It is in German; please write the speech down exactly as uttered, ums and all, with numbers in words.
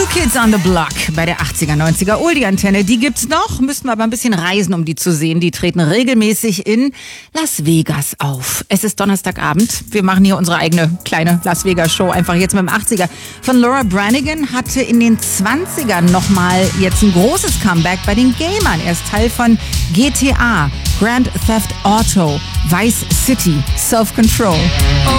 Kids on the Block bei der achtziger, neunziger Oldie-Antenne. Die gibt's noch, müssten wir aber ein bisschen reisen, um die zu sehen. Die treten regelmäßig in Las Vegas auf. Es ist Donnerstagabend. Wir machen hier unsere eigene kleine Las Vegas-Show. Einfach jetzt mit dem achtziger. Von Laura Branigan hatte in den zwanzigern nochmal jetzt ein großes Comeback bei den Gamern. Er ist Teil von G T A, Grand Theft Auto, Vice City, Self Control.